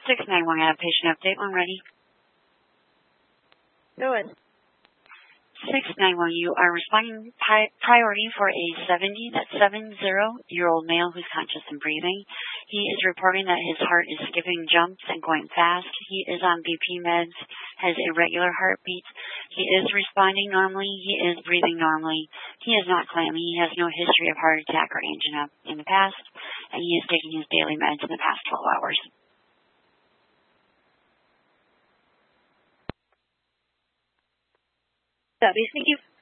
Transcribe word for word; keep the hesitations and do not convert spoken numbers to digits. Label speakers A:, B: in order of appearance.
A: six nine one, I have patient update when ready.
B: Go ahead.
A: six nine one, you are responding pi- priority for a seventy, that's seven-zero-year-old male who's conscious and breathing. He is reporting that his heart is skipping jumps and going fast. He is on B P meds, has irregular heartbeats. He is responding normally. He is breathing normally. He is not clammy. He has no history of heart attack or angina in the past, and he is taking his daily meds in the past twelve hours.
B: Copy. Thank you.